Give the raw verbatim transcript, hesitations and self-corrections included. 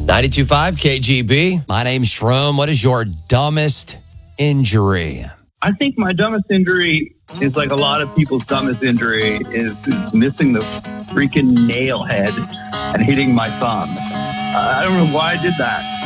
ninety-two point five K G B. My name's Shroom. What is your dumbest injury? I think my dumbest injury is like a lot of people's dumbest injury is, is missing the freaking nail head and hitting my thumb. Uh, I don't know why I did that.